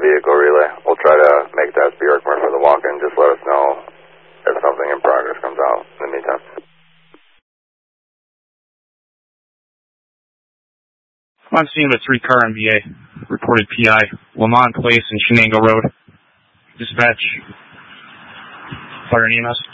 vehicle relay. We'll try to make that be Yorkmore for the walk-in. Just let us know if something in progress comes out in the meantime. I'm seeing a 3-car MVA. Reported PI. Lamont Place and Shenango Road. Dispatch. Fire and EMS.